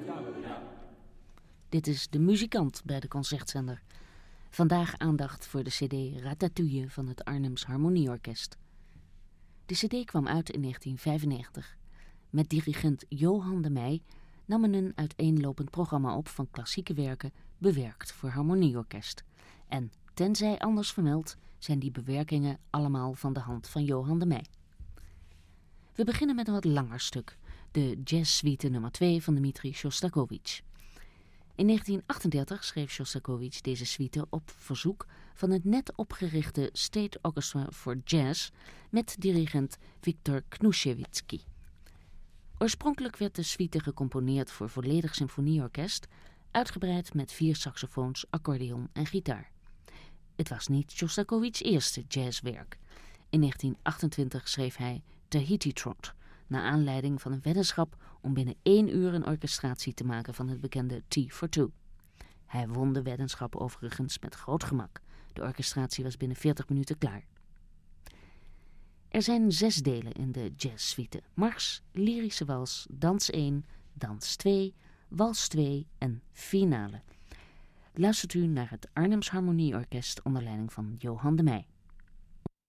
Dit is De Muzikant bij de Concertzender. Vandaag aandacht voor de cd Ratatouille van het Arnhems Harmonieorkest. De cd kwam uit in 1995. Met dirigent Johan de Meij nam men een uiteenlopend programma op van klassieke werken bewerkt voor harmonieorkest. En, tenzij anders vermeld, zijn die bewerkingen allemaal van de hand van Johan de Meij. We beginnen met een wat langer stuk, de Jazzsuite nummer 2 van Dmitri Sjostakovich. In 1938 schreef Sjostakovich deze suite op verzoek van het net opgerichte State Orchestra for Jazz met dirigent Viktor Knushevitsky. Oorspronkelijk werd de suite gecomponeerd voor volledig symfonieorkest, uitgebreid met 4 saxofoons, accordeon en gitaar. Het was niet Sjostakovichs eerste jazzwerk. In 1928 schreef hij Tahiti Trot, naar aanleiding van een weddenschap om binnen 1 uur een orchestratie te maken van het bekende Tea for Two. Hij won de weddenschap overigens met groot gemak. De orchestratie was binnen 40 minuten klaar. Er zijn 6 delen in de jazzsuite: Mars, Lyrische Wals, Dans 1, Dans 2, Wals 2 en Finale. Luistert u naar het Arnhems Harmonieorkest onder leiding van Johan de Meij.